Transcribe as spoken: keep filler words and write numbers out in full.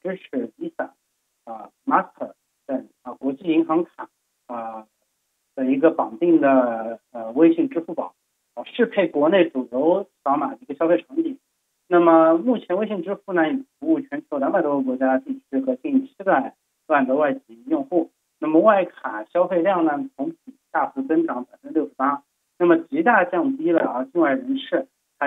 支持 Visa、啊 Master 等啊国际银行卡啊的一个绑定的呃微信支付宝，啊适配国内主流扫码的一个消费场景。那么目前微信支付呢，已服务全球两百多个国家地区和近七百万的外籍用户。那么外卡消费量呢，同比大幅增长百分之六十八，那么极大降低了啊境外人士